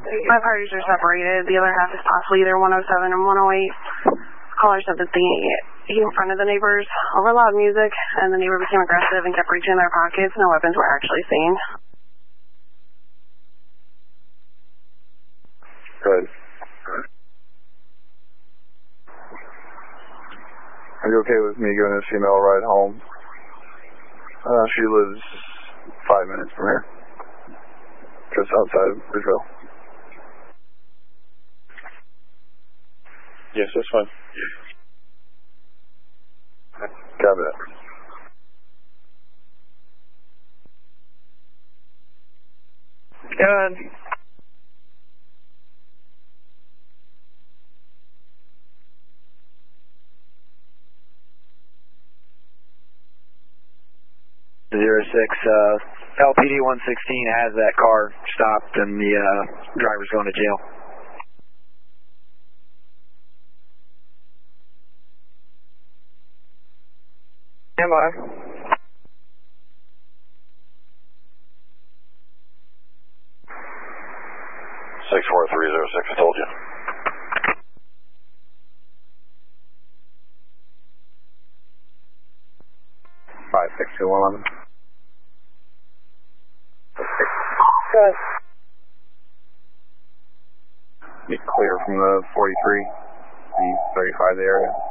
My parties are separated. The other half is possibly either 107 or 108. Caller said that he confronted the neighbors over loud music, and the neighbor became aggressive and kept reaching in their pockets. No weapons were actually seen. Good. Are you okay with me giving this female a ride home? She lives 5 minutes from here. Just outside of Bridgeville. Yes, that's fine. Copy that. Good. LPD 116 has that car stopped and the driver's going to jail. Stand by. 64306, I told you. Five, 6, 2, 11. Good. Be clear from the 43, the 35 area.